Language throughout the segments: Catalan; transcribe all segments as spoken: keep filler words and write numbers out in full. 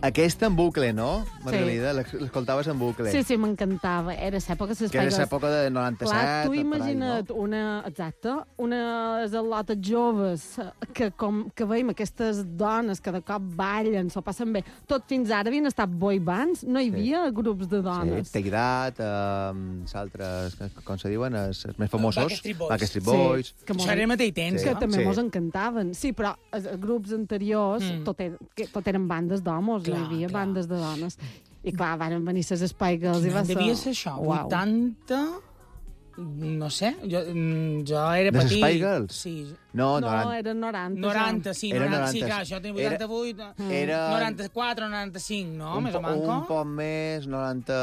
Aquesta en bucle, no, Margalida? Sí. L'escoltaves en bucle. Sí, sí, m'encantava. Era l'època de les Que era l'època de noranta-set. Clar, tu per ahí, imagina't no? una... Exacte, unes al·lotes joves que, com, que veiem aquestes dones que de cop ballen, s'ho passen bé. Tot fins ara havien estat boy bands, no hi havia sí. grups de dones. Sí, Take That, um, s'altres, com se diuen, els, els més famosos. Backstreet Boys. Backstreet Boys. Sí, que Això era mateix temps, que no? també Sí. mos encantaven. Sí, però els grups anteriors mm. tot, er, que, tot eren bandes d'homes, no hi havia clar. bandes de dones. I clar, van venir les Spice Girls i va ser... Devia ser això, Uau. vuitanta... No sé, jo, jo era Les petit. Spice Girls? Sí. No, No, noranta. eren noranta. noranta, sí, Era noranta, sí, noranta. clar, això tenia vuitanta-vuit, Era... noranta-quatre, noranta-cinc, no? un, Més o po- manco. un poc més, noranta...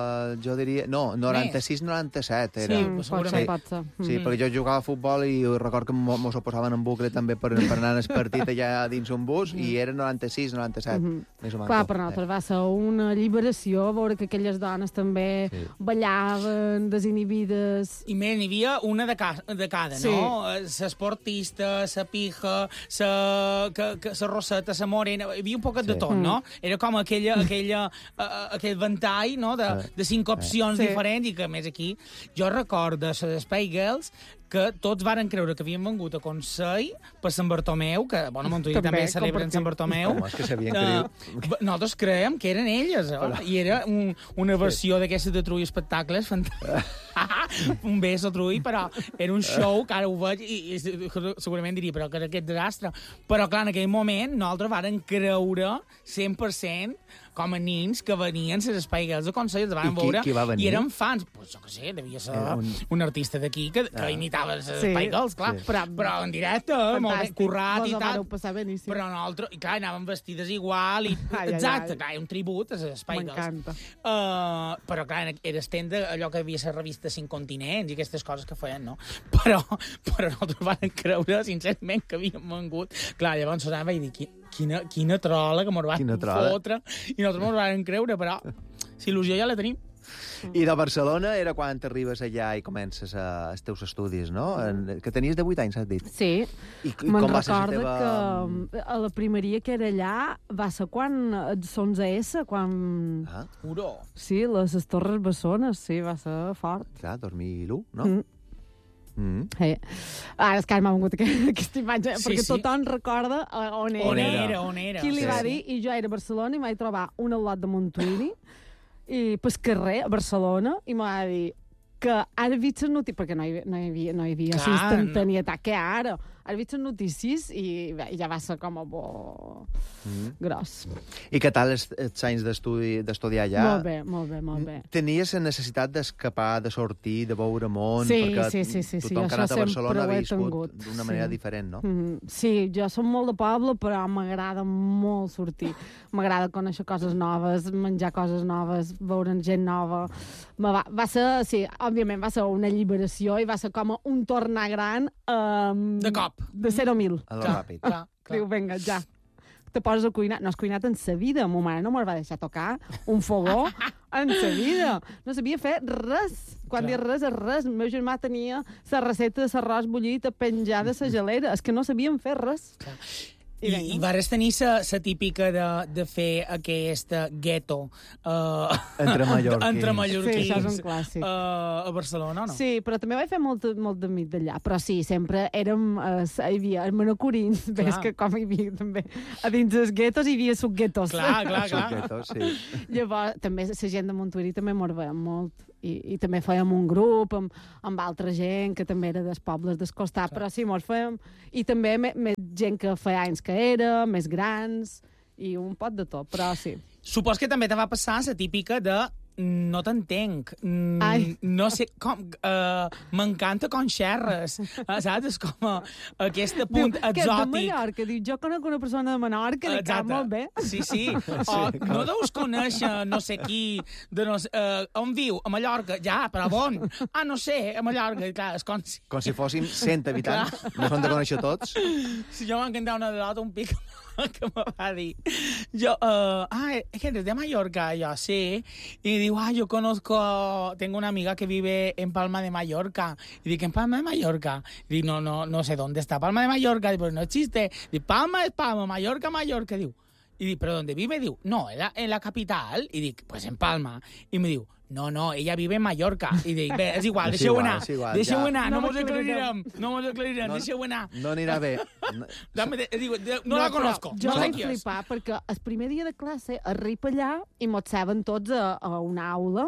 Jo diria... No, noranta-sis noranta-set era. Sí, Mm, pot ser, segurament. pot ser. Sí, Mhm. perquè jo jugava a futbol i record que mo- mos ho posaven en bucle també per, per anar al partit allà dins un bus i era noranta-sis noranta-set, Mhm. més o menys. Clar, per nosaltres va ser una alliberació veure que aquelles dones també Sí. ballaven, desinhibides... I més, n'hi havia una de, ca de cada, Sí. no? L'esportista, la pija, la que, que, la roseta, la morena... Hi havia un poquet Sí. de tot, no? Era com aquella, aquella, uh, aquell ventall, no?, de, Sí. de cinc opcions Sí. diferents, i que, a més, aquí... Jo recordo de les Spice Girls que tots varen creure que havien vengut a Consell per Sant Bartomeu, que, bueno, a Montuïri També, també, celebren compartim. Sant Bartomeu. Home, és que sabien Eh, que... b- nosaltres creiem que eren elles, eh? I era un, una versió d'aquestes de Trull Espectacles fantàstica. Un beso, Trull, però era un show que ara ho veig i, i segurament diria, però que era aquest desastre. Però, clar, en aquell moment nosaltres varen creure cent per cent com a nins que venien les Spice Girls de Consell, els van I qui- veure qui va venir? i eren fans. Pues jo què sé, devia ser Era un... un- un artista d'aquí que, que Ah. imitava les Sí. Spice Girls, clar. Sí. Però, però en directe, molt ben Fantàstic. currat Vos i ho tal. vareu passar beníssim. Però nosaltres, i clar, anàvem vestides igual, i, Ai, ai, exacte, ai. clar, era un tribut a les Spice Girls. M'encanta. Uh, però, clar, era estent allò que havia la revista Cinc Continents i aquestes coses que feien, no? Però, però nosaltres vam creure, sincerament, que havíem vengut. Clar, llavors anava i dir, "Qui- quina, quina trola que m'ho van Quina trola. fotre, i nosaltres m'ho vam creure, però il·lusió ja la tenim. I de Barcelona era quan t'arribes allà i comences a, els teus estudis, no? En, que tenies divuit anys, has dit. Sí, I, i me'n com va ser la recordo teva... que a la primeria que era allà va ser quan els onze essa, quan... Ah, Uro. Sí, les, les Torres Bessones, sí, va ser fort. clar, dos mil u, no? Mm. Mm. Sí. Ara és que m'ha vengut aquesta, aquesta imatge, Sí, perquè sí. tothom recorda eh, on era. On era? era, on era. Qui li Sí. va dir, i jo era a Barcelona i m'vaig trobar un al·lot de Montuïri i pel carrer, a Barcelona, i m'ha dir que ara veig les notícies, perquè no hi, no hi havia, no hi havia Clar, instantanietat, que ara, ara veig les notícies i bé, ja va ser com a bo Mm. gros. I què tal els, els anys d'estudi d'estudiar allà? Molt bé, molt bé, molt bé. Tenies la necessitat d'escapar, de sortir, de veure món? Sí, perquè sí, sí, sí, sí, tothom que ha això anat a Barcelona sempre ha ho he viscut tingut, d'una sí. manera diferent, no? Mm, sí, jo som molt de poble, però m'agrada molt sortir. M'agrada conèixer coses noves, menjar coses noves, veure gent nova. Me va, va ser, sí, òbviament va ser una alliberació i va ser com un tornar gran um, De cop. de zero a mil. A lo Clar, ràpid. clar, clar. Diu, vinga, ja. Te poses a cuinar. No has cuinat en sa vida. Ma mare no me'l va deixar tocar un fogó en sa vida. No sabia fer res. Quan Clar. dius res és res. El meu germà tenia la recepta de l'arròs bullit penjada a la gelera. És que no sabien fer res. Clar. I I, vinga. i vares tenir la típica de, de fer aquesta gueto uh, Entre mallorquins. entre mallorquins Sí, això és un clàssic. uh, a Barcelona, o no? Sí, però també vaig fer molt, molt d'amic d'allà. Però sí, sempre érem... Eh, hi havia els manacorins, ves que com hi havia també... A dins dels guetos hi havia subguetos. Clar, clar, clar. Suquetos, sí. Llavors, també la gent de Montuïri també mos veiem molt. I, I també fèiem un grup amb, amb altra gent que també era dels pobles del costat, però sí, mos fèiem... I també me- més gent que feia anys que era, més grans, i un pot de tot, però sí. Supos que també te va passar la típica de no t'entenc, mm, Ai. no sé com... Uh, M'encanta com xerres, uh, saps? És com uh, aquest punt Diu, que és de exòtic. Mallorca, diu, jo conec una persona de Menorca, li cap molt bé. Sí, sí. O, no deus conèixer no sé qui, de no sé, uh, on viu? A Mallorca. Ja, però on? Ah, no sé, a Mallorca. I clar, és com si... Com si fossin cent habitants. No s'han de conèixer tots. Si jo m'encantava una de un pic que me va dir. Yo, uh, ah, es que eres de Mallorca, yo sí. Y digo, ah, yo conozco, tengo una amiga que vive en Palma de Mallorca. Y digo, ¿en Palma de Mallorca? Y digo, no, no, no sé dónde está Palma de Mallorca. Digo, pues no existe. Digo, Palma es Palma, Mallorca, Mallorca. Digo, I dic, ¿pero dónde vive? Diu, no, en la, en la capital. I dic, pues en Palma. I me diu, no, no, ella vive en Mallorca. I dic, bé, és igual, És deixeu igual, anar. és igual, Deixeu ja. anar, no, No mos m'aclarirem. aclarirem. No mos aclarirem, No- deixeu anar. No anirà bé. No, Dame, de- diu, de- no, la però conozco. Jo no sé vaig qui és. flipar perquè el primer dia de classe arriba allà i mos saben tots a, a una aula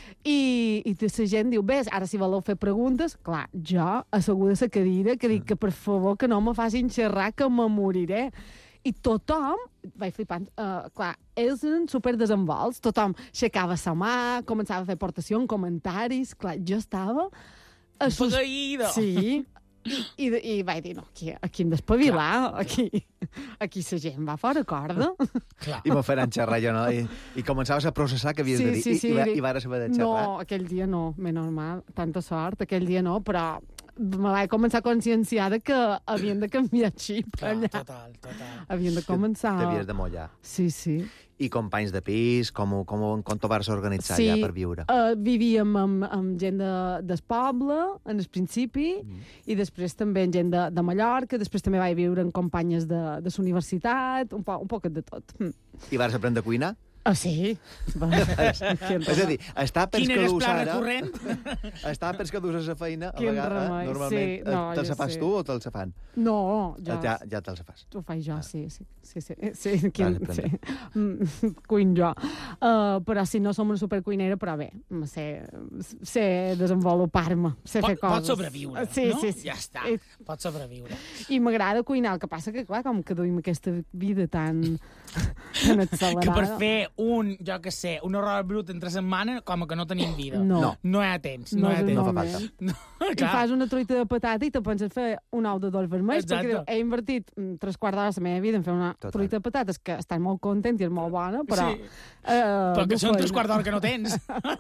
i, i la gent diu, bé, ara si voleu fer preguntes, clar, jo asseguda a la cadira que dic que per favor que no me facin xerrar que me moriré. I tothom, vaig flipant, uh, clar, ells eren superdesenvolts, tothom aixecava la mà, començava a fer aportacions, comentaris, clar, jo estava... assust- Pegaïda. Sí, i, i, i vaig dir, no, aquí, aquí hem d'espavilar, aquí, aquí la gent va fora corda. Clar. I me faran xerrar jo, no? I, i començaves a processar que havies Sí, de dir. sí, I, sí, i, va, dic, I vares haver de xerrar. No, aquell dia no, més normal, tanta sort, aquell dia no, però me vaig començar a conscienciar de que havien de canviar xip Clar, allà. total, total. Havien de començar... T'havies de mollar. Sí, sí. I companys de pis, com, ho- com, ho- com t'ho vas organitzar Sí, ja per viure? Uh, vivíem amb, amb gent de, del poble, en el principi, Mm. i després també amb gent de, de Mallorca, després també vaig viure amb companyes de, de la universitat, un, po, un poquet de tot. Mm. I vas aprendre a cuinar? Ah, sí? És a dir, està pels Quin que era el dus pla ara... recurrent? Està pels que dus a la feina, a Quin vegades, remei, normalment, sí, no, te'ls jo fas sé. tu o te'ls fan? No, jo... Ja, ja te'ls fas. Ho faig jo, Ah. sí, sí, sí, sí, sí, quin, Vas sí. aprendre. Mm, cuin jo. Uh, però si no som una supercuinera, però bé, sé, sé desenvolupar-me, sé fer Pot, coses. pot sobreviure, sí, no? Sí, sí, Ja està, I, pot sobreviure. i m'agrada cuinar, el que passa que, clar, com que duim aquesta vida tan, tan accelerada... Que per fer un, jo que sé, un horror brut entre setmana, com que no tenim vida. No. No. No hi ha temps, no, No hi ha és el temps. No fa moment. falta. No, I clar. fas una truita de patata i te penses fer un ou de dolç vermells, Exacte. perquè diu, he invertit mm, tres quarts d'hora de la meva vida en fer una Total. truita de patates que estan molt content i és molt bona, però... Sí. Eh, Però que no són feina. tres quarts d'hora que no tens.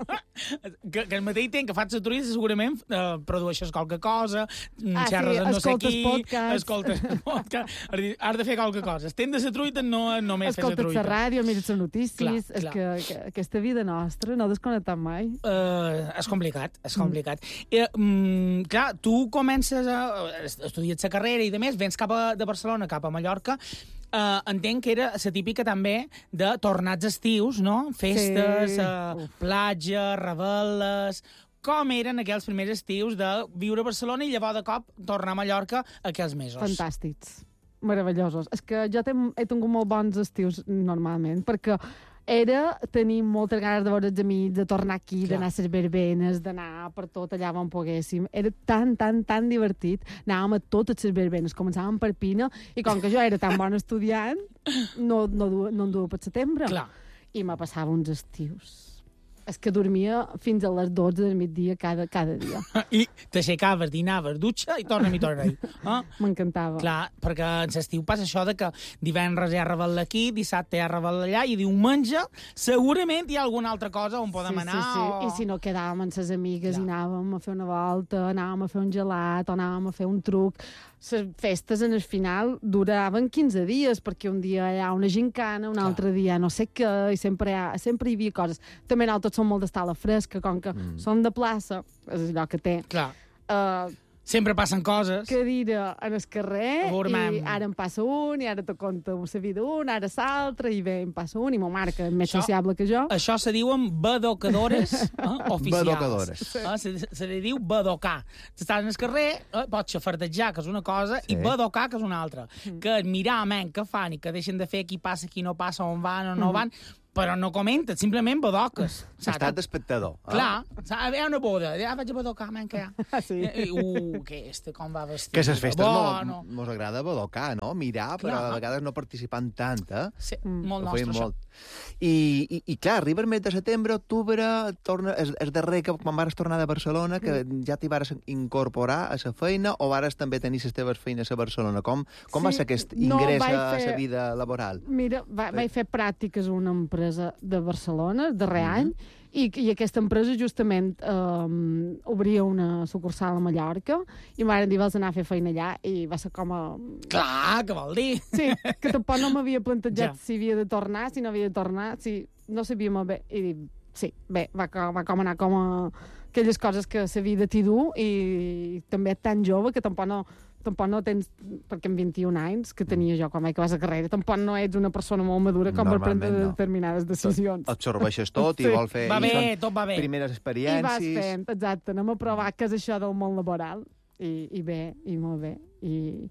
que, que el mateix temps que fas la truita segurament eh, produeixes qualque cosa, mm, Ah, xerres sí, amb no sé escoltes qui, podcasts. escoltes podcast, has de- has de fer qualque cosa. Estem de la truita, no només fer la Escolta't la truita. ràdio, mires les notícies, Clar, és clar. que, que aquesta vida nostra no desconnectem mai. Uh, és complicat, és complicat. Mm. Eh, mm, clar, tu comences a estudiar la carrera i de més, vens cap a, de Barcelona cap a Mallorca, uh, entenc que era la típica també de tornats estius, no? Festes, Sí. uh, platja, rebel·les... Com eren aquells primers estius de viure a Barcelona i llavors de cop tornar a Mallorca aquells mesos? Fantàstics, meravellosos. És que jo he, he tingut molt bons estius normalment, perquè era tenir moltes ganes de veure els amics, de tornar aquí, Clar. d'anar a les verbenes, d'anar per tot allà on poguéssim. Era tan, tan, tan divertit. Anàvem a totes les verbenes, començàvem per Pina, i com que jo era tan bon estudiant, no, no, du, no em duia per setembre. Clar. I me passava uns estius. És que dormia fins a les dotze del migdia cada, cada dia. I t'aixecaves, dinaves, dutxa i torna-hi, torna-hi. Eh? M'encantava. Clar, perquè en l'estiu passa això de que divendres hi ha rebel aquí, dissabte hi ha rebel allà, i diumenge segurament hi ha alguna altra cosa on podem sí, anar. Sí, sí. O... I si no quedàvem amb les amigues Clar. i anàvem a fer una volta, anàvem a fer un gelat, o anàvem a fer un truc. Les festes, en el final, duraven quinze dies, perquè un dia hi ha una gincana, un Clar. altre dia no sé què, i sempre hi, ha, sempre hi havia coses. També nosaltres som molt d'estar a la fresca, com que mm. som de plaça, és allò que té. Clar, Uh, sempre passen coses. cadira en el carrer, A veure, i mam. ara em passa un, i ara te conta la vida d'un, ara l'altre, i bé, em passa un, i ma mare, que és més Això- sociable que jo, Això se diuen badocadores eh, oficials. Badocadores. Eh, se, se li diu badocar. Estàs en el carrer, eh, pots xafardejar, que és una cosa, Sí. i badocar, que és una altra. Mm. Que és mirar, men, què fan, i que deixen de fer qui passa, qui no passa, on van o no Mm. van, però no comenten, simplement badoques. S'ha estat d'espectador. eh? Clar, saps? Hi ha una boda, ja vaig a badocar, men, què hi ha? Ah, sí. I, uh, que este com va vestit. Que a les festes Bueno. mo- mos agrada badocar, no? Mirar, però Clar. a vegades no participant tant, eh? Sí, Mm. molt Ho nostre, feim això. molt. I, i, I clar, arriba el mes de setembre, octubre, torna, és, és darrer que quan vares tornar de Barcelona, que Mm. ja t'hi vares incorporar a la feina, o vares també tenir les teves feines a Barcelona? Com, com Sí, va ser aquest no, ingrés vaig a fer- la vida laboral? Mira, va, vaig fer pràctiques a una empresa de Barcelona, el darrer Mhm. any, i, i aquesta empresa justament um, obria una sucursal a Mallorca, i em van dir, vols anar a fer feina allà, i va ser com a... Clar, què vol dir? Sí, que tampoc no m'havia plantejat Ja. si havia de tornar, si no havia de tornar, si no sabia molt bé. I dic, sí, bé, va, co- va com anar com a aquelles coses que la vida t'hi du, i també tan jove que tampoc no, tampoc no tens, perquè amb vint-i-un anys, que tenia jo quan vaig acabar la carrera, tampoc no ets una persona molt madura com per prendre no. determinades decisions. Absorbeixes tot sí. i vol fer... Va bé, i tot va bé. Primeres I experiències... vas fent, exacte, anem a provar què és això del món laboral. I, i bé, i molt bé. I,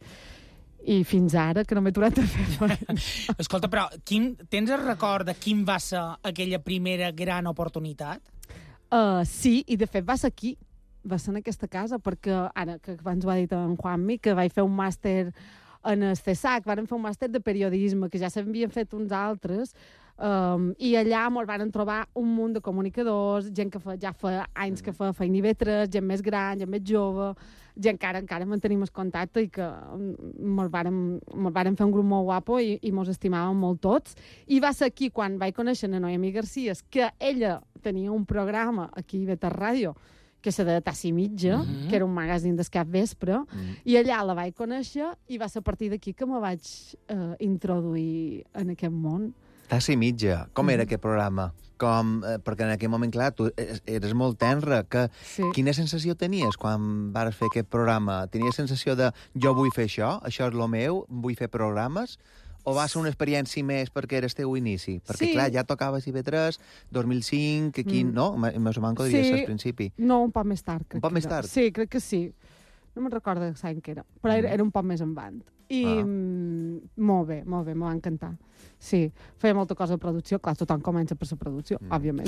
i fins ara, que no m'he aturat a fer feina. Escolta, però quin, tens el record de quin va ser aquella primera gran oportunitat? Uh, sí, i de fet va ser aquí, va ser en aquesta casa, perquè ara que abans ho ha dit en Juanmi, que vaig fer un màster en el C E S A C, vàrem fer un màster de periodisme, que ja s'havien fet uns altres, um, i allà ens van trobar un munt de comunicadors, gent que fa, ja fa anys que fa feina I V tres, gent més gran, gent més jove, gent que ara encara mantenim el contacte i que ens vàrem, vàrem fer un grup molt guapo i, i mos estimàvem molt tots. I va ser aquí quan vaig conèixer a Noemi Garcia, que ella tenia un programa aquí a I V tres Ràdio, que se deia Tassi Mitja, mm -hmm. que era un magazín del cap vespre, mm -hmm. i allà la vaig conèixer i va ser a partir d'aquí que me vaig eh, introduir en aquest món. Tassi Mitja, com mm -hmm. era aquest programa? Com, eh, perquè en aquell moment, clar, tu eres molt tenra. Que, sí. Quina sensació tenies quan vas fer aquest programa? Tenies sensació de jo vull fer això, això és lo meu, vull fer programes? O va ser una experiència més perquè era el teu inici? Perquè, sí. clar, ja tocaves I V tres, dos mil cinc, aquí, mm. no? Més o manco diries sí. al principi. No, un poc més tard. Crec un poc que més era. tard? Sí, crec que sí. No me'n recordo l'any que era, però era, era un poc més endavant. I ah. mm, molt bé, molt bé, m'ho va encantar. Sí, feia molta cosa de producció. Clar, tothom comença per la producció, mm. òbviament.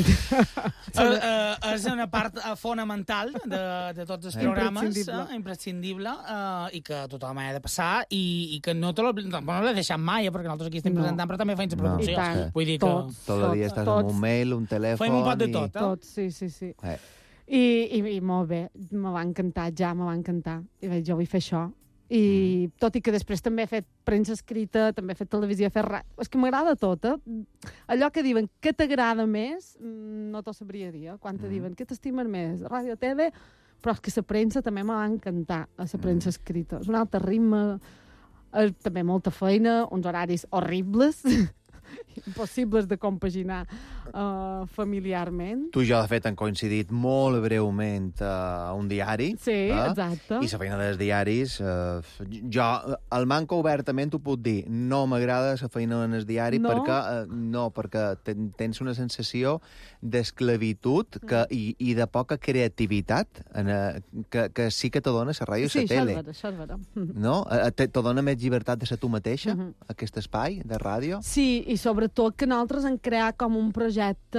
uh, uh, és una part uh, fonamental de, de tots els programes, imprescindible, uh, imprescindible uh, i que tothom ha de passar i, i que no te l'he deixat mai, eh, perquè nosaltres aquí estem no. presentant, però també feim la producció. No. Vull dir que... Tots, tot el dia estàs tots. amb un mail, un telèfon... Fem un pot de i... tot, eh? Tots, sí, sí, sí. Eh. I, i, I molt bé, me va encantar, ja me va encantar. I vaig, jo vull fer això. I mm. tot i que després també he fet premsa escrita, també he fet televisió, he fet ràdio. És que m'agrada tot, eh? Allò que diuen què t'agrada més, no t'ho sabria dir, eh? Quan te mm. diuen què t'estimen més, ràdio, T V, però és que la premsa també me va encantar, la premsa escrita. És un altre ritme, és també molta feina, uns horaris horribles, impossibles de compaginar uh, familiarment. Tu i jo, de fet, han coincidit molt breument a uh, un diari. Sí, eh? exacte. I la feina dels diaris... Uh, jo, el manco obertament ho puc dir. No m'agrada la feina en el diari no? perquè, uh, no, perquè ten, tens una sensació d'esclavitud que, mm. i, i de poca creativitat en, uh, que, que sí que te dona la ràdio i sí, la tele. Sí, això és vera, això és vera. No? Te, te dona més llibertat de ser tu mateixa, mm -hmm. aquest espai de ràdio? Sí, i sobretot que nosaltres hem creat com un projecte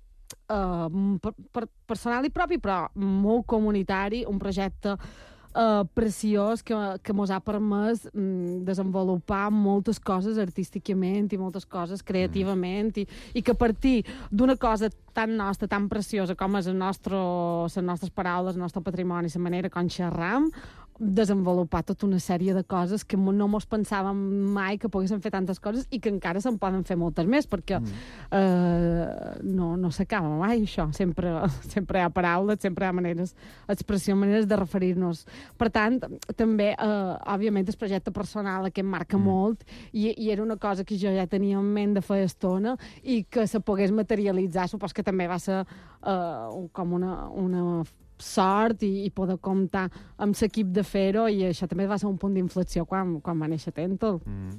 uh, per, per, personal i propi, però molt comunitari, un projecte uh, preciós que, que mos ha permès um, desenvolupar moltes coses artísticament i moltes coses creativament mm. i, i que a partir d'una cosa tan nostra, tan preciosa com és el nostre, les nostres paraules, el nostre patrimoni, la manera com xerram, desenvolupar tota una sèrie de coses que no mos pensàvem mai que poguéssim fer tantes coses i que encara se'n poden fer moltes més, perquè mm. eh, no, no s'acaba mai això. Sempre, sempre hi ha paraules, sempre hi ha maneres, expressió, maneres de referir-nos. Per tant, també, eh, òbviament, el projecte personal aquest marca mm. molt i, i era una cosa que jo ja tenia en ment de fer estona i que se pogués materialitzar. Supos que també va ser eh, com una... una sort i, i poder comptar amb l'equip de fer-ho, i això també va ser un punt d'inflexió quan, quan va néixer Tentol. Mm.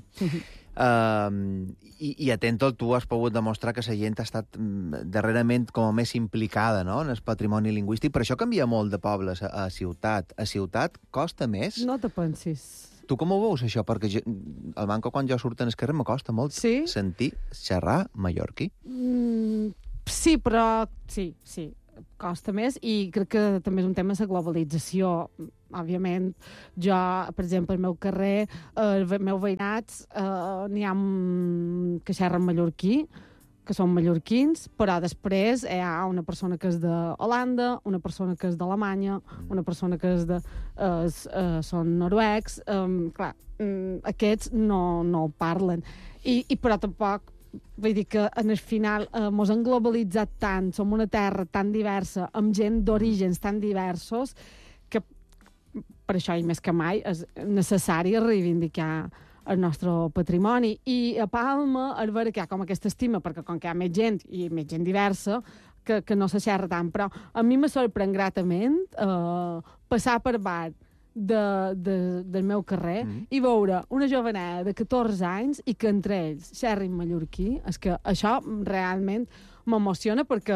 uh, i, I a Tentol tu has pogut demostrar que la gent ha estat darrerament com més implicada, no?, en el patrimoni lingüístic, però això canvia molt de pobles a, a ciutat. A ciutat costa més? No te pensis. Tu com ho veus, això? Perquè jo, al manco, quan jo surto en el carrer, me costa molt sí? sentir xerrar mallorquí. Mm, sí, però... Sí, sí. Costa més, i crec que també és un tema de la globalització. Òbviament, jo, per exemple, al meu carrer, eh, els meus veïnats, eh, n'hi ha que xerren mallorquí, que són mallorquins, però després hi ha una persona que és d'Holanda, una persona que és d'Alemanya, una persona que és de, eh, eh, són noruecs. Eh, clar, aquests no, no ho parlen. I, i però tampoc vull dir que en el final eh, mos han globalitzat tant, som una terra tan diversa, amb gent d'orígens tan diversos, que per això i més que mai és necessari reivindicar el nostre patrimoni. I a Palma és vera que hi ha com aquesta estima, perquè com que hi ha més gent i més gent diversa, que, que no se xerra tant, però a mi me sorprèn gratament eh, passar per bar de, de, del meu carrer mm. i veure una jovenada de catorze anys i que entre ells xerrin mallorquí, és que això realment m'emociona perquè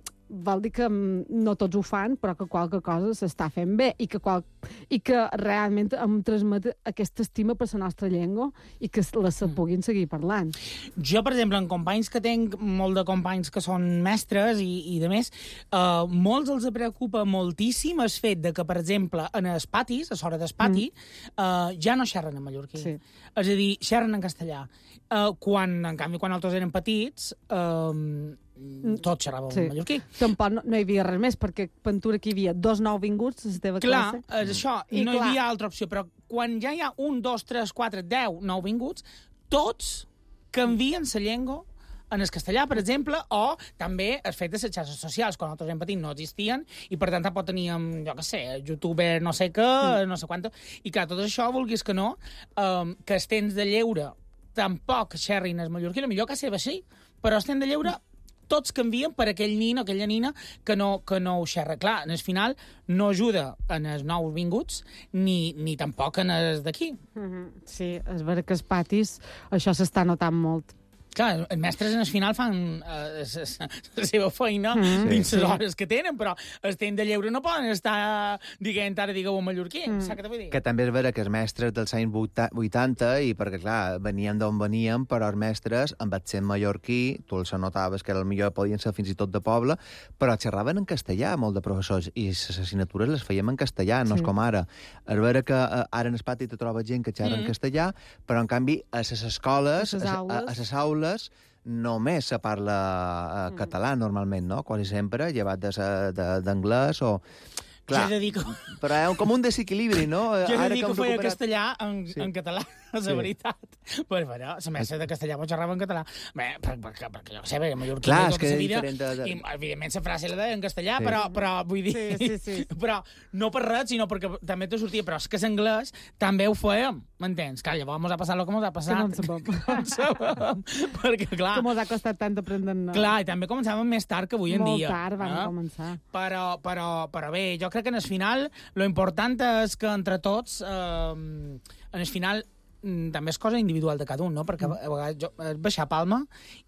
vol dir que no tots ho fan, però que qualque cosa s'està fent bé i que, qual... i que realment em transmet aquesta estima per la nostra llengua i que la se puguin seguir parlant. Jo, per exemple, en companys que tenc, molt de companys que són mestres i, i de més, eh, molts els preocupa moltíssim el fet de que, per exemple, en els patis, a l'hora del pati, mm. eh, ja no xerren en mallorquí. Sí. És a dir, xerren en castellà. Eh, quan, en canvi, quan nosaltres érem petits, eh, tots xerràvem sí. en mallorquí. Tampoc no, no hi havia res més, perquè Pentura que hi havia dos nouvinguts a la teva clar, classe. Clar, és això, i no clar. Hi havia altra opció, però quan ja hi ha un, dos, tres, quatre, deu nouvinguts, tots canvien la llengua en el castellà, per exemple, o també el fet de les xarxes socials, quan nosaltres hem patit no existien, i per tant tampoc teníem, jo què sé, youtuber no sé què, mm. no sé quant, i clar, tot això, vulguis que no, um, que els temps de lleure tampoc xerrin el mallorquí, millor que seva sí, però els temps de lleure tots canvien per aquell nin o aquella nina que no, que no ho xerra. Clar, en el final no ajuda en els nous vinguts ni, ni tampoc en els d'aquí. Mm-hmm. Sí, és vera que els patis això s'està notant molt. Clar, els mestres en el final fan uh, la seva feina mm. dins les sí. hores que tenen, però el temps de lleure no poden estar dient ara digueu en mallorquí, mm. saps què t'ho vull dir? Que també és vera que els mestres dels anys vuitanta, i perquè, clar, veníem d'on veníem, però els mestres, amb accent mallorquí, tu els notaves que potser podien ser fins i tot de poble, però xerraven en castellà, molt de professors, i les assignatures les fèiem en castellà, no sí. és com ara. És vera que uh, ara en el pati te trobes gent que xerra mm. en castellà, però, en canvi, a les escoles, a les aules, a les aules només se parla uh, mm. català, normalment, no? Quasi sempre, llevat d'anglès o... Clar, jo he de dir que... però hi ha com un desequilibri, no? Jo he de Ara dir que, que feia recuperat... castellà en, sí. en català, és la sí. veritat. Però, però, la mestra de castellà m'ho xerrava en català. Bé, perquè, perquè, perquè jo sé, perquè mallorquí clar, tota la vida, de, de... i evidentment la frase la deia en castellà, sí. però, però vull dir... Sí, sí, sí. però no per res, sinó perquè també te sortia, però és que l'anglès també ho fèiem, m'entens? Clar, llavors mos ha passat el que mos ha passat. Que no en sabem. Perquè, clar... Que mos ha costat tant aprendre. No? Clar, i també començàvem més tard que avui en Molt dia. Molt tard vam eh? començar. Però, però, però bé, jo crec que en el final lo important és que entre tots, eh, en el final, també és cosa individual de cada un, no? Perquè a vegades jo vaig baixar a Palma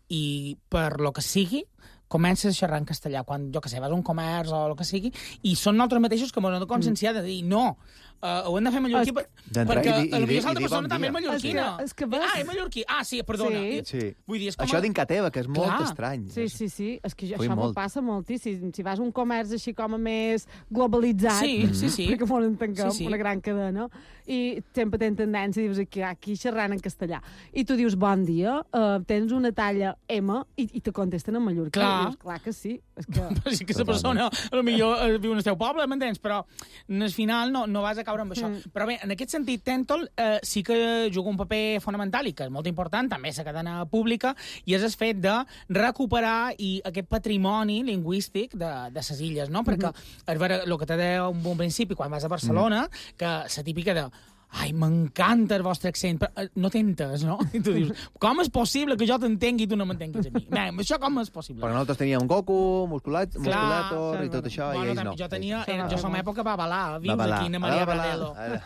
i per lo que sigui comences a xerrar en castellà, quan, jo que sé, vas a un comerç o el que sigui, i són nosaltres mateixos que ens hem de conscienciar de dir, no, uh, ho hem de fer mallorquí, per, perquè potser l'altra persona també és mallorquina. És que, és que ah, és mallorquí. Ah, sí, perdona. Sí. sí. Vull dir, és com... Això d'Inca teva, que és molt Clar. estrany. Sí, sí, sí. És que jo, Fui això molt. m'ho passa moltíssim. Si vas a un comerç així com a més globalitzat, sí, sí, sí. perquè molt entenguem, sí, sí. una gran cadena, i sempre tens tendència, dius aquí, aquí xerrant en castellà. I tu dius, bon dia, uh, tens una talla M, i, i te contesten en mallorquí. Clar. Dius, clar que sí. És que... Però sí que la persona, potser viu en el teu poble, m'entens? Però al final no, no vas a caure amb això. Mm. Però bé, en aquest sentit, Tentol eh, sí que juga un paper fonamental i que és molt important, també la cadena pública, i és el fet de recuperar i aquest patrimoni lingüístic de, de les illes, no? Perquè mm-hmm. és vera, el que t'he dit un bon principi, quan vas a Barcelona, mm. que la típica de ai, m'encanta el vostre accent, però no t'entes, no? I tu dius, com és possible que jo t'entengui i tu no m'entenguis a mi? Bé, això com és possible? Però nosaltres teníem Goku, musculat, Clar, musculator i tot això, bueno, i ells no. Jo tenia, era, jo som època Babalà, vius Babalà. aquí, na Maria Babalà.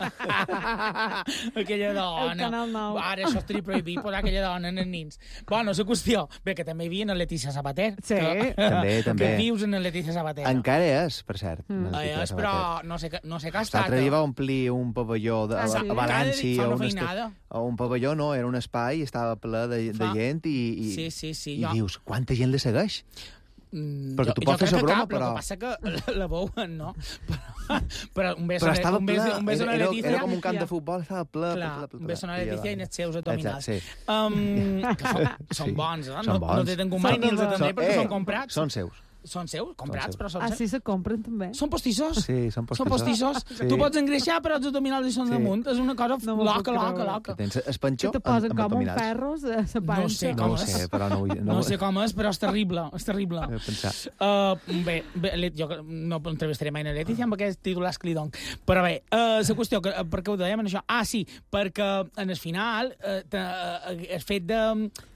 Radelo. Aquella dona. El Canal nou. Ara això estaria prohibit, posar aquella dona en els nins. Bueno, la qüestió, bé, que també hi havia en Letícia Sabater. Sí. Que, també, també. Que vius en Letícia Sabater. Encara és, per cert. Mm. És, però no sé, no sé què ha estat. L'altre dia va omplir un pavelló de, Ah, a, sí? a València. Fa una on feinada. o un pavelló, no, era un espai, estava ple de, de Fa... gent i, i, sí, sí, sí, i jo... dius, quanta gent li segueix? Mm, Perquè jo, tu pots fer la broma, cap, però... El que passa que la, la veuen, no? Però, però un beso, Però estava un ple, beso, un beso era, a era, Letícia... era com un camp de futbol, estava ple, Clar, ple, ple, ple. un beso a Letícia i els seus abdominals. Exacte, sí. Um, que són, són Sí, bons, eh? són No, bons. no té ningú mai ni els atendré perquè eh, són comprats. Són seus. Són seus, comprats, seus. però són Ah, seus. sí, se compren també? Són postissos. Sí, són postissos. Són postissos. Sí. Tu pots engreixar, però els abdominals hi són Sí. damunt. És una cosa No m'ho puc loca, loca, creure. loca. Que tens es panxó Que te posen amb, amb com un abdominals. ferros a la panxa. No sé No com ho és. sé, però no, vull, No, no sé com és, però és terrible, és terrible. He de pensar. Uh, bé, bé, jo no entrevistaré mai a Letícia amb aquests titulars que li dono. Però bé, uh, la qüestió, que, per què ho dèiem en això? Ah, sí, perquè en el final uh, el fet de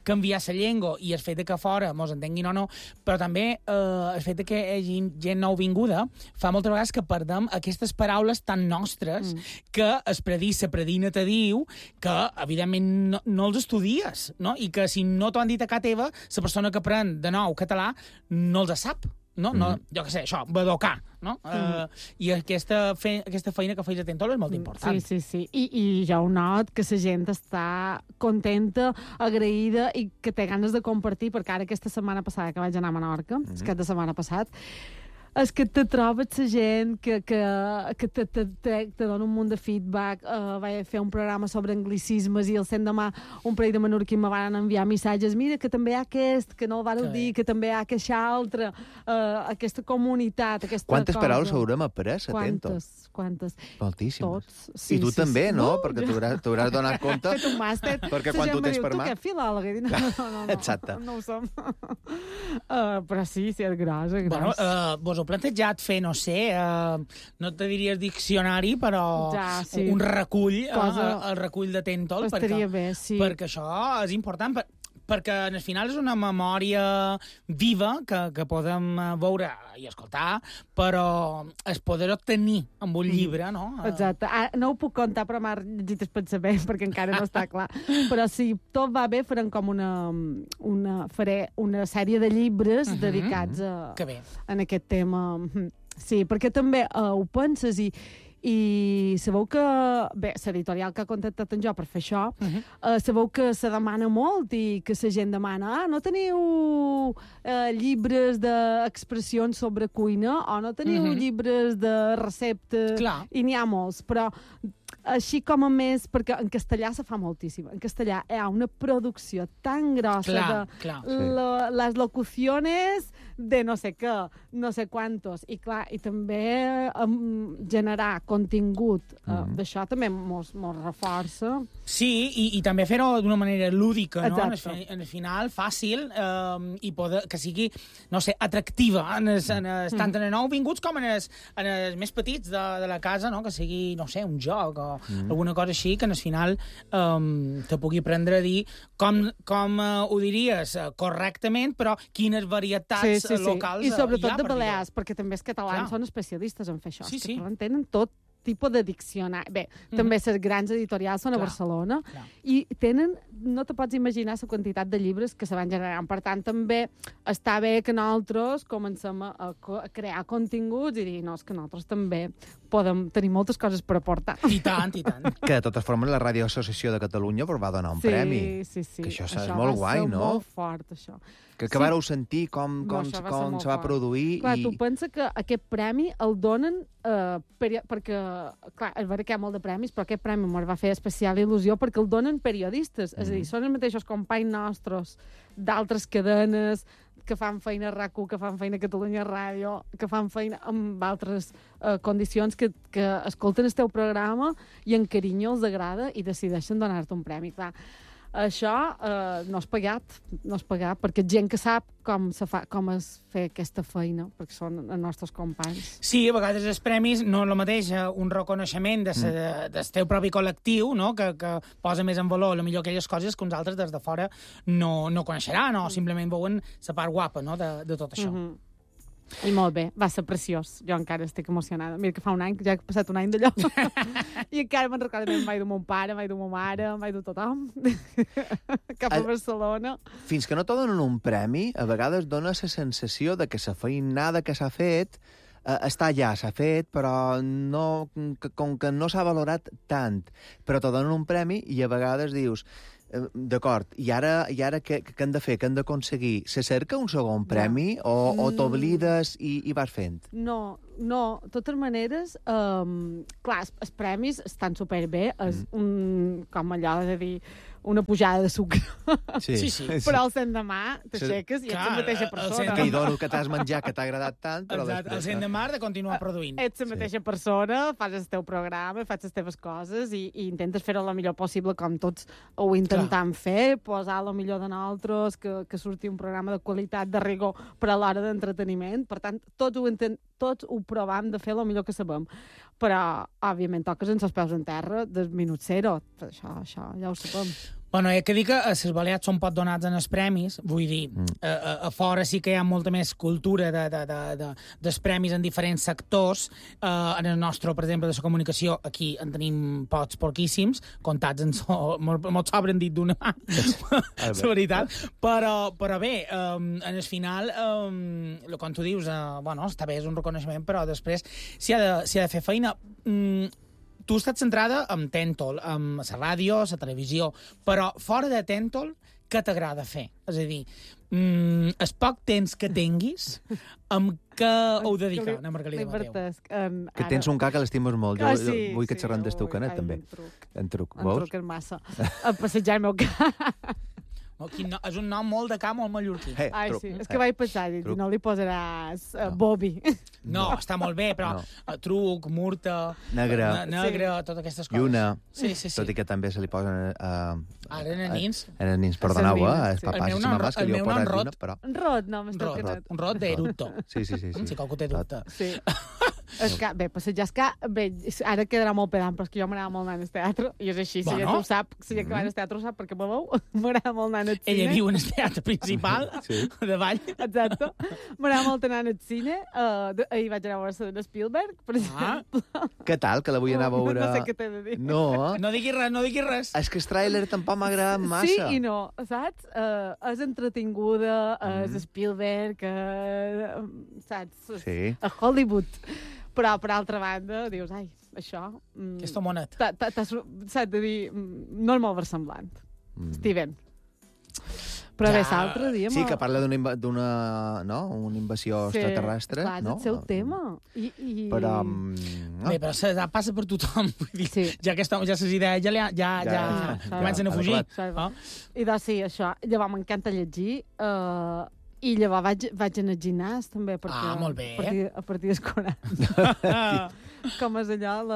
canviar la llengua i el fet de que fora mos entenguin o no, però també eh, el fet de que hi hagi gent nouvinguda fa moltes vegades que perdem aquestes paraules tan nostres mm. que es predí, la predina te diu que, evidentment, no, no els estudies, no? I que si no t'ho han dit a casa teva, la persona que pren de nou català no els sap. No? No, Mm-hmm. jo què sé, això, badocar, no? Mm. Uh, I aquesta, fe, aquesta feina que feis a Tentol és molt important. Sí, sí, sí. I, i ja ho not, que la gent està contenta, agraïda i que té ganes de compartir, perquè ara aquesta setmana passada que vaig anar a Menorca, mm -hmm. aquest de setmana passat, és que te trobes la gent que, que, que te, te, te, te dona un munt de feedback. Uh, vaig fer un programa sobre anglicismes i el cent demà un parell de menorquins me van enviar missatges. Mira, que també hi ha aquest, que no el vareu dir, que també hi ha aquest altre, uh, aquesta comunitat, aquesta Quantes cosa. paraules haurem après, a Tento? Quantes, quantes? Moltíssimes. Tots. Sí, I tu sí, també, sí. no? No, Perquè jo- t'hauràs t'hauràs donat compte... He fet un màster. Perquè La quan gent tu me tens diu, per mà- Tu què, filòleg? I dic, No, no, no, no. Exacte. No ho som. Uh, però sí, sí, és gros, és Bueno, gros. uh, vos heu plantejat fer, no sé, uh, no te diries diccionari, però Ja, sí. un recull, Cosa- uh, el recull de Tentol, Estaria perquè, bé, sí. perquè això és important, per, perquè al final és una memòria viva que, que podem eh, veure i escoltar, però es poder obtenir amb un llibre, no? Eh, Exacte. Ah, no ho puc contar, però m'ha llegit el pensament, perquè encara no està clar. Però si tot va bé, farem com una, una, faré una sèrie de llibres Mhm. dedicats a, Que bé. en aquest tema. Sí, perquè també uh, ho penses i, i sabeu que, bé, l'editorial que ha contactat en jo per fer això, Uh -huh. uh, sabeu que se demana molt i que la gent demana, ah, no teniu uh, llibres d'expressions sobre cuina o no teniu Mhm. llibres de receptes, Clar. i n'hi ha molts, però així com a més, perquè en castellà se fa moltíssim. En castellà hi ha una producció tan grossa Clar, de clar. lo, les locuciones de no sé què, no sé quantos. I clar, i també um, generar contingut uh, Mhm. d'això també mos, mos reforça. Sí, i, i també fer-ho d'una manera lúdica, no? En el, Exacte. fi- en el final, fàcil, eh, i poder, que sigui, no sé, atractiva, en els, en els, tant en els nouvinguts com en els, en els més petits de, de la casa, no? Que sigui, no sé, un joc o Mm. alguna cosa així, que en el final eh, te pugui prendre a dir com, com eh, ho diries eh, correctament, però quines varietats Sí, sí, sí. locals I eh, sobretot hi ha. de perquè- Balears, perquè també els catalans Clar. són especialistes en fer això. Sí, Els sí. catalans tenen tot tipus de diccionari. Bé, Mhm. també les grans editorials són a Clar, Barcelona clar. i tenen, no te pots imaginar la quantitat de llibres que se van generant. Per tant, també està bé que nosaltres comencem a, a, co- a crear continguts i dir, no, és que nosaltres també podem tenir moltes coses per aportar. I tant, i tant. Que, de totes formes, la Radio Associació de Catalunya vos va donar un sí, premi. Sí, sí, Que això és va molt guai, ser no? molt fort, això. Que, que Sí. vareu sentir com, No, com, això va ser com molt se va fort. produir. Clar, i... tu pensa que aquest premi el donen eh, peri- perquè, clar, és veritat que hi ha molt de premis, però aquest premi ens va fer especial il·lusió perquè el donen periodistes, és a dir, Mhm. són els mateixos companys nostres d'altres cadenes que fan feina a RAC u, que fan feina a Catalunya Ràdio, que fan feina amb altres eh, condicions que, que escolten el teu programa i en carinyo els agrada i decideixen donar-te un premi. Clar, això eh, no és pagat, no és pagat, perquè gent que sap com, se fa, com es fer aquesta feina, perquè són els nostres companys. Sí, a vegades els premis no és el mateix eh, un reconeixement de sa, del teu propi col·lectiu, no? que, que posa més en valor a millor aquelles coses que uns altres des de fora no, no coneixeran o simplement veuen la part guapa, no? de, de tot això. Mhm. I molt bé, va ser preciós. Jo encara estic emocionada. Mira que fa un any, que ja he passat un any d'allò. I encara me'n recordo, em vaig dur mon pare, em vaig dur ma mare, em vaig dur tothom cap a El- Barcelona. Fins que no te donen un premi, a vegades dona la sensació de que la feinada que s'ha fet eh, està allà, s'ha fet, però no, que, com que no s'ha valorat tant. Però te donen un premi i a vegades dius, eh, d'acord, i ara, i ara què, què hem de fer, què hem d'aconseguir? Se cerca un segon premi o, o Mm. t'oblides i, i vas fent? No, no, de totes maneres, um, clar, els, els premis estan superbé, és un, com allò de dir, una pujada de sucre. Sí, sí. Però el l'endemà t'aixeques i ets Clar, la mateixa el persona. cent- Que hi dono que t'has menjat, que t'ha agradat tant, però Exacte, el després... cent de mar de continuar produint. Ets la mateixa persona, fas el teu programa, fas les teves coses i, i intentes fer-ho el millor possible com tots ho intentam fer, posar el millor de nosaltres, que, que surti un programa de qualitat, de rigor, però a l'hora d'entreteniment. Per tant, tots ho, intent, tots ho provam de fer el millor que sabem. Però, òbviament, toques en els peus en terra del minut zero. Això, això ja ho sabem. Bueno, he que dir que a les Balears són poc donats en els premis, vull dir, mm. a, a, a fora sí que hi ha molta més cultura de, de, de, de, dels premis en diferents sectors. Uh, en el nostre, per exemple, de la comunicació, aquí en tenim pocs, poquíssims, comptats en so, molt sobren dit d'una mà, la veritat. Però, però bé, um, en el final, um, com tu dius, uh, bueno, està bé, és un reconeixement, però després s'hi ha, ha de fer feina. Mm, Tu estàs centrada en Tentol, en la ràdio, la televisió, però fora de Tentol, què t'agrada fer? És a dir, mm, el poc temps que tinguis, amb què ho dedica a Margalida Mateu? Que tens un ca que l'estimes molt. Jo, ah, sí, jo vull que et sí, xerrem del teu canet, ai, també. En truc. En truc, en veus? En truc és massa. A passejar el meu ca. No, no, és un nom molt de ca, molt mallorquí. Hey, Ai, truc. sí, és que vaig pensar, dic, no li posaràs uh, No. Bobby. No, està molt bé, però No. no. truc, murta, Negre. ne negre, Sí. totes aquestes coses. Lluna. Sí, sí, sí. Tot i que també se li posen... Uh, Ara, nens. A nens, perdoneu, eh? Servina, Els sí. papàs El i meu nom- mamàs que el li meu heu nom posat Rot. lluna, però... Un rot, no, Un m'està rot, quedant. un rot d'eructo. Sí, sí, sí. sí. Si qualcú té dubte. Sí. És que, bé, passejar és que, bé, ara quedarà molt pedant, però és que jo m'agrada molt anar al teatre, i és així, si Bueno. ja ho sap, si ja que va al teatre ho sap, perquè me veu, m'agrada molt anar al cine. Ella viu en el teatre principal, Sí. de Vall. Exacte. M'agrada molt anar al cine. Uh, de, ahir vaig anar a veure de Spielberg, per Ah. exemple. Què tal, que la vull anar a veure... No sé què t'he de dir. No, No diguis res, no diguis res. és que el tràiler tampoc m'ha agradat massa. Sí i no, saps? Uh, és entretinguda, és Mhm. Spielberg, uh, saps? Sí. A Hollywood. Però, per altra banda, dius, ai, això... Mm, Aquesta monet. t'ha- t'ha- t'has- Saps de dir, mm, no és molt versemblant. Mm. Steven. Però Ja. bé, l'altre dia... Sí, me- que parla d'una inva- d'una no? una invasió Sí, extraterrestre, clar, és no? el seu tema. I, i... Però... Um, no? Bé, però se, passa per tothom. Vull dir, Sí. ja que estem, ja les idees ja, ja, ja, Ja, ja, ja, comencen a ja, fugir. adequat. Ah? I doncs sí, això. Llavors m'encanta llegir. Uh, I llavors vaig, vaig anar al gimnàs, també, perquè... Ah, molt bé. A partir, a partir dels quaranta. Com és allò, la,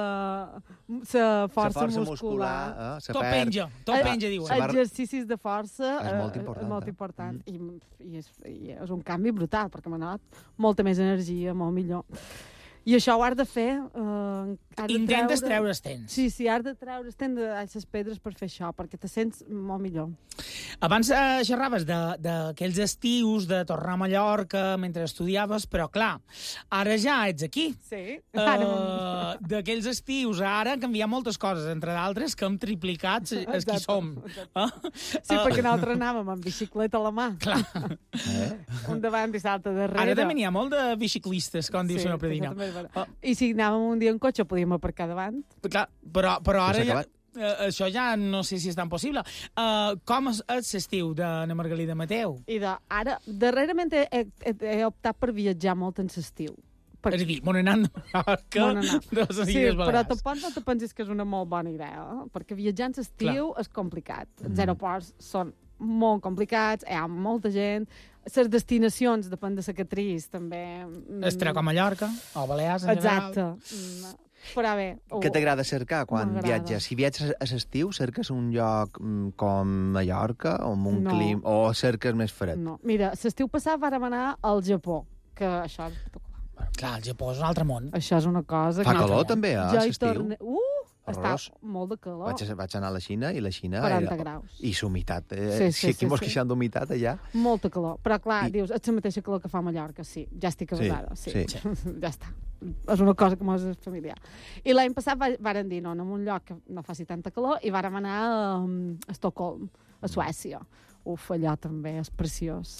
la força, força muscular. muscular eh? se Tot perd. penja, tot Eh, penja, diuen. Se va- Exercicis de força És molt eh, important, és molt eh? important. I, i, és, I és un canvi brutal, perquè m'ha donat molta més energia, molt millor. I això ho has de fer... Eh, has de Intentes treure els temps. Sí, sí, has de treure les pedres per fer això, perquè te sents molt millor. Abans eh, xerraves d'aquells estius de tornar a Mallorca mentre estudiaves, però clar, ara ja ets aquí. Sí. Uh, d'aquells estius, ara han canviat moltes coses, entre d'altres que hem triplicat els qui Exacte, som. Uh? Sí, perquè nosaltres anàvem amb bicicleta a la mà. Clar. Eh? Un davant i l'altre darrere. Ara també n'hi ha molt de biciclistes, com diu Sí, Senyor Predina. això també és vera. Ah. I si anàvem un dia en cotxe, podíem aparcar davant. Clar, però, però ara s'ha ja, acabat. eh, això ja no sé si és tan possible. Uh, com és és l'estiu d'Anna Margalida Mateu? I de, ara, darrerament he, he, he optat per viatjar molt en l'estiu. És a dir, bon anant a Mallorca Bon anar. de les Sí, Illes però Balears. tampoc no te pensis que és una molt bona idea, eh? Perquè viatjar en l'estiu és complicat. Mm. Els aeroports són molt complicats, hi ha molta gent, les destinacions, depèn de la catriz, també... mm, Estarà com Mallorca, o Balears en Exacte. general. Mm, Però bé... ho- Què t'agrada cercar quan M'agrada. viatges? Si viatges a l'estiu, cerques un lloc mm, com Mallorca, o amb un No. clim, o cerques més fred? No. Mira, l'estiu passat vàrem anar al Japó, que això és espectacular. Bueno, clar, el Japó és un altre món. Això és una cosa... Fa que- calor, també, a Jo hi l'estiu? torne... Uh! Està Horrorós. molt de calor. Vaig, a- vaig anar a la Xina, i la Xina... quaranta era... graus. I l'humitat. Eh? Sí, sí, si aquí sí, mos sí. queixem d'humitat, allà... Molta calor. Però, clar, I- dius, és la mateixa calor que fa a Mallorca, sí. Ja estic Sí, avasada, sí. sí. ja està. És una cosa que mos és familiar. I l'any passat va- varen dir, no, en un lloc que no faci tanta calor, i vàrem anar a, a Estocolm, a Suècia. Uf, allò també és preciós.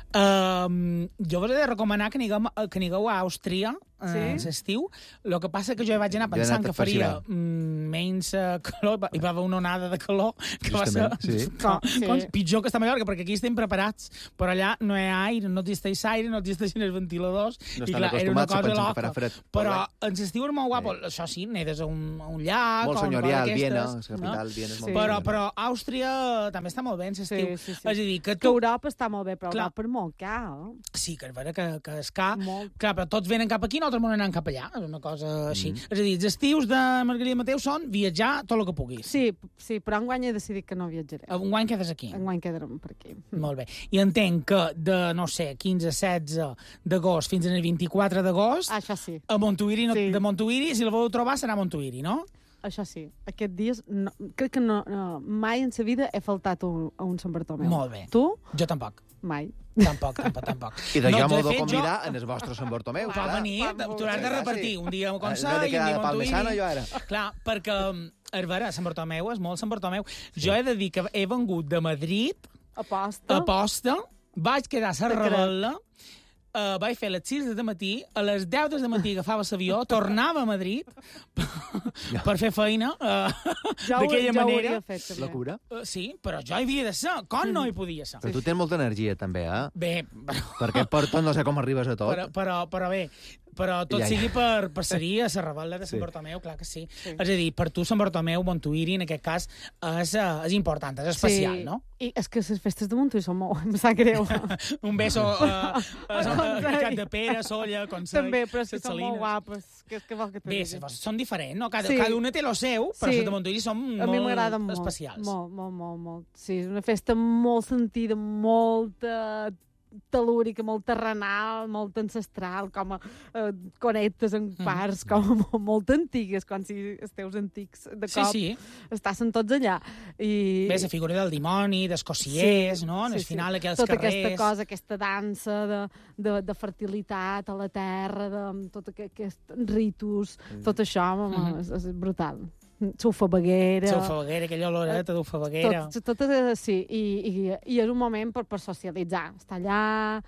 Um, jo us he de recomanar que anigueu, que anigueu a Àustria uh, Sí? a l'estiu. El que passa que jo hi vaig anar Jo he pensant anat que per faria Xile. mm, menys uh, calor, hi va haver una onada de calor que va ser Justament, sí. com, Sí. com, pitjor que està a Mallorca, perquè aquí estem preparats, però allà no hi ha aire, no existeix aire, no existeixen els ventiladors, No i estan clar, era una acostumats, se cosa pensen que loca. farà fred. Però Però en l'estiu és molt guapo, això sí, nedes a un, a un llac, Molt o una cosa senyorial, Viena, d'aquestes, la capital, Viena és molt Sí. Però, bonica. però Àustria també està molt bé en l'estiu. Sí, sí, sí. És a dir, que Que tu... Europa està molt bé, però Clar. Europa és molt car. Eh? Sí, que és vera que, que és car. Molt. Clar, però tots venen cap aquí, nosaltres anem cap allà. És una cosa així. Mm. És a dir, els estius de Margarida Mateu són viatjar tot el que puguis. Sí, sí, però enguany he decidit que no viatjaré. Un guany quedes aquí. Enguany quedarem per aquí. Molt bé. I entenc que de, no sé, quinze a setze d'agost fins al vint-i-quatre d'agost, Ah, això sí. a Montuïri, no, Sí. de Montuïri, si la voleu trobar, serà a Montuïri, no? això sí, aquests dies, no, crec que no, no, mai en sa vida he faltat un, a un Sant Bartomeu. Molt bé. Tu? Jo tampoc. Mai. Tampoc, tampoc, tampoc. I de No, jo m'ho de de fet, convidar en el vostre Sant Bartomeu. Pot venir, tu l'has de repartir. Un dia a Consell i un dia a Montuïri. jo ara. Clar, perquè, a veure, Sant Bartomeu és molt Sant Bartomeu. Jo he de dir que he vengut de Madrid, Aposta. a posta, vaig quedar a la Te crec. Rebel·la, uh, vaig fer les sis de matí, a les deu de matí agafava l'avió, tornava a Madrid per fer feina uh, Jo ho- d'aquella jo ho manera. hauria fet, també. La cura. Uh, sí, però jo hi havia de ser. Com no hi podia ser? Però tu tens molta energia, també, eh? Bé, Perquè per tot no sé com arribes a tot. però, però, però bé, però tot Ja, ja. sigui per passaria a la Rebel·la de Sant Sí. Bartomeu, clar que sí. Sí. És a dir, per tu Sant Bartomeu, Montuïri, en aquest cas, és, eh, és important, és especial, sí. no? I és que les festes de Montuïri són molt... Em sap greu. Un beso a, a, a, a Cap de Pere, Solla, Consell, També, però és que Ses són Salines. molt guapes. Que, que vol que te Bé, digui? les són diferents, no? Cada, Sí. cada una té el seu, però Sí. les de Montuïri són A mi m'agraden molt molt. especials. Molt, molt, molt, molt. Sí, és una festa molt sentida, molt eh, telúrica, molt terrenal, molt ancestral, com a eh, connectes en parts, com a molt, molt antigues, com si els teus antics de Sí, cop sí. estaven tots allà. I... Bé, la figura del dimoni, dels cossiers, Sí, no? En el sí, sí. final, aquells tota carrers... aquesta cosa, aquesta dansa de, de, de fertilitat a la terra, de tot aquest, aquest ritus, tot això, home, Mhm. és, és brutal. Xufabaguera... Xufabaguera, aquella oloreta d'ufabaguera. Tot, tot, eh, sí, i, i, i és un moment per, per socialitzar. Estar allà,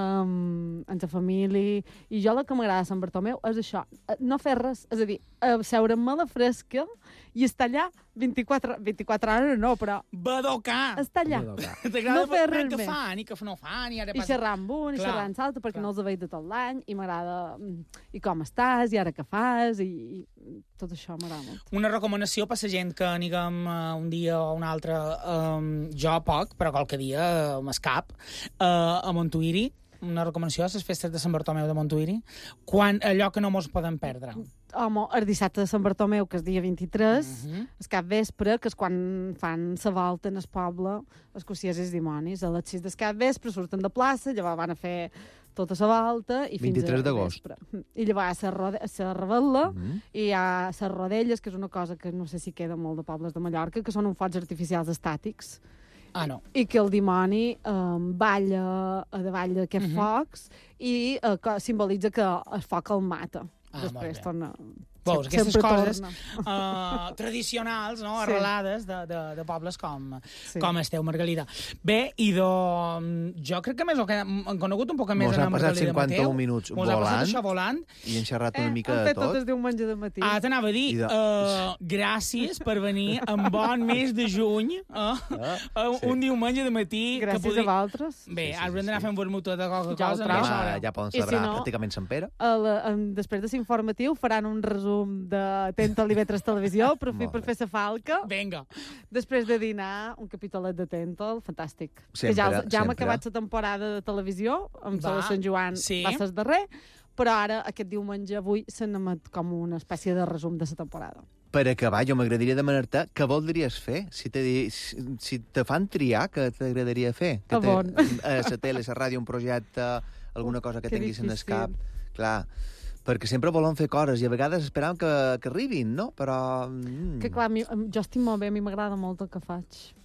um, amb la família... I jo el que m'agrada de Sant Bartomeu és això, eh, no fer res, és a dir, seure-me a la fresca i estar allà vint-i-quatre, vint-i-quatre hores, no, però Badocar! estar allà. T'agrada No fer veure res què més. fan i què no fan, i ara I passa... xerrar amb un, i Clar, xerrar amb l'altre, perquè clar. no els veig de tot l'any, i m'agrada... mm, I com estàs, i ara què fas, i, i tot això m'agrada molt. Una recomanació per la gent que anirem uh, un dia o un altre, um, jo poc, però qualque dia uh, m'escap, uh, a Montuïri, una recomanació a les festes de Sant Bartomeu de Montuïri, quan, allò que no mos podem perdre. Home, el dissabte de Sant Bartomeu, que és dia vint-i-tres, Uh -huh. el cap vespre, que és quan fan la volta en el poble, els cossiers i els dimonis. A les sis del cap vespre surten de plaça, llavors van a fer tota la volta i fins vint-i-tres a d'agost. vespre. I llavors a la rode- a la Rebel·la Mhm. i hi ha les rodelles, que és una cosa que no sé si queda molt de pobles de Mallorca, que són uns focs artificials estàtics, Ah, no. i que el dimoni um, balla a davall d'aquests Mhm. focs i uh, que simbolitza que el foc el mata. Ah, Després molt bé. torna... Veus, sempre aquestes coses torna. uh, tradicionals, no? Sí. Arrelades de, de, de pobles com, Sí. com esteu, Margalida. Bé, i do, jo crec que més o que hem conegut un poc més Mos en han passat Margalida cinquanta-un Mateu. minuts Mos ha passat volant això volant. i hem xerrat Eh, una mica han de fet tot tot. el diumenge de matí. Ah, t'anava a dir, I de- uh, gràcies per venir en bon mes de juny, uh, Ah, uh, sí. un diumenge de matí. Gràcies que podri... a vosaltres. Bé, Sí, sí, ara haurem sí, d'anar sí. a fer un vermut de qualque Ja ho cosa. trobo. això Ja, ara. ja poden I si celebrar no- pràcticament Sant Pere. A la, en, després de l'informatiu faran un resum de Tentol i Vetres Televisió, aprofit Molt per bé. fer la falca. Vinga. Després de dinar, un capitolet de Tentol, fantàstic. Sempre, que ja, ja hem sempre. acabat la temporada de televisió, amb Va, la de Sant Joan sí. va ser el darrer, però ara, aquest diumenge, avui, se n'emet com una espècie de resum de la temporada. Per acabar, jo m'agradaria demanar-te què voldries fer? Si te, di- si, si te fan triar, què t'agradaria fer? Que A te- on? A la tele, a la ràdio, un projecte, alguna cosa que Que tinguis en el difícil. cap. Clar, perquè sempre volem fer coses i a vegades esperam que, que arribin, no? Però... Mm, Que clar, a mi, jo estic molt bé, a mi m'agrada molt el que faig.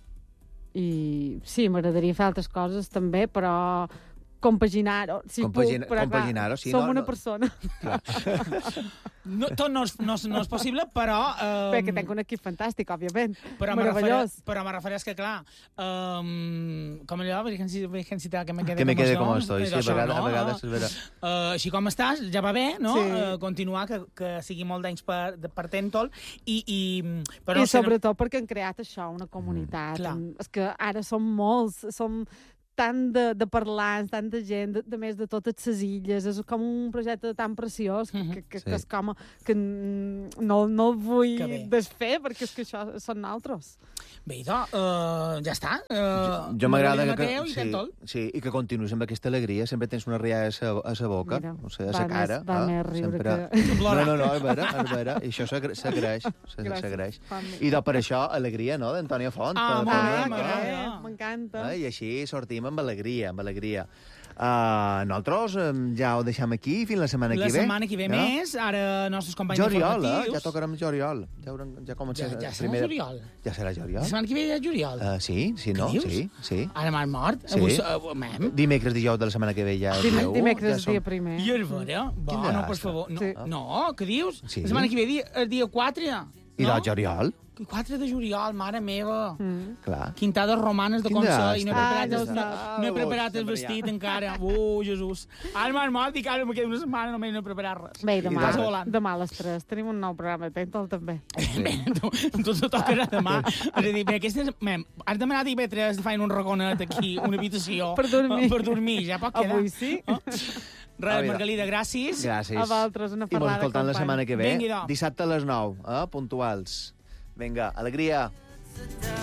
I sí, m'agradaria fer altres coses també, però compaginar-ho, si Compagina- puc, però clar, compaginar-ho, sí, som no, una no. persona. No, tot no és, no, és, no és possible, però... Um, Bé, que tenc un equip fantàstic, òbviament. Però me Meravellós. refereix, però me refereix que, clar, um, com allò, virgencita, virgencita, que me quede, que me quede com com estoy, estoy. Sí, a això, vegades, no? a vegades és vera. Uh, així com estàs, ja va bé, no? Sí. Uh, continuar, que, que sigui molt d'anys per, de- per Tentol, i, i, però I no sé, sobretot perquè han creat això, una comunitat. clar. Mm, és que ara som molts, som tant de, de parlants, tant de gent, de, de més de totes les illes, és com un projecte tan preciós que, que, que, Sí. que és com que mm, no, no el vull Que bé. desfer, perquè és que això són altres. Bé, idò, uh, ja està. Uh, Jo m'agrada que, Mateu i sí, Tentol. sí, i que continuïs amb aquesta alegria. Sempre tens una rialla a sa, a sa boca, Mira, o sigui, a va sa cara. més- va eh? més riure Sempre... que- No, no, no, és vera, és vera. I això s'agra- s'agraeix, s'agra- Gràcies. s'agraeix. Fa més. I de per això, alegria, no?, d'Antònia Font. Ah, per- molt per- bé, Ah, per- m'agrada. que bé, m'encanta. Eh? I així sortim seguim amb alegria, amb alegria. Uh, nosaltres um, ja ho deixem aquí fins la setmana La que ve. La setmana que ve no? més, ara nostres companys Joriol, informatius... eh? Ja tocarem Joriol. Ja, haurem, ja comença... Ja, ja serà primera... Joriol. Ja serà Joriol? La setmana que ve ja és Joriol. Uh, sí, sí, no? dius? Sí, sí. Ara m'han mort. Sí. Avui, uh, mem. Dimecres, dijous de la setmana que ve ja... Dim dia u, dimecres ja és dia som... primer. I és vera? Quin Bueno, per desastre. favor. No, Sí. no, què dius? Sí. La setmana que ve dia, el dia quatre. I no? del Joriol? quatre de juliol, mare meva. Mm. Clar. Quintades romanes de Quin Consell. I no he desastre. preparat, Ah, el, no no, saps. no he Ah, preparat el sempre vestit ja. encara. Oh, Jesús. Ara m'han mort i ara me queda una setmana només no he preparat res. Bé, i demà, Vas volant. demà a les tres tenim un nou programa de Pental, també. Bé, tu, tu te tocarà demà. És a dir, bé, aquestes... Mem, has demanat I P tres de feien un raconet aquí, una habitació. Per dormir. Per dormir, ja pot quedar. Avui sí. Oh. Ah, Res, mira. Margalida, gràcies. Gràcies. A vosaltres, una I mos ferrada, escoltant la company. setmana que ve. Vingui, doncs. Dissabte a les nou, eh? Puntuals. Vinga, alegria.